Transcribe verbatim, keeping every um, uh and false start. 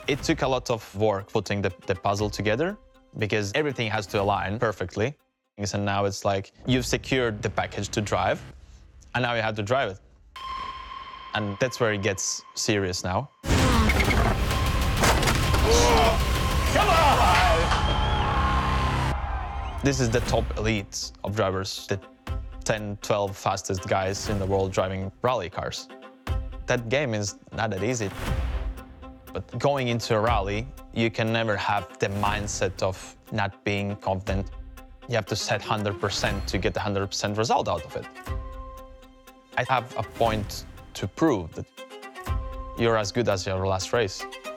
It took a lot of work putting the, the puzzle together because everything has to align perfectly. And now it's like you've secured the package to drive, and now you have to drive it. And that's where it gets serious now. Come on! This is the top elite of drivers, the ten, twelve fastest guys in the world driving rally cars. That game is not that easy. But going into a rally, you can never have the mindset of not being confident. You have to set one hundred percent to get the one hundred percent result out of it. I have a point to prove that you're as good as your last race.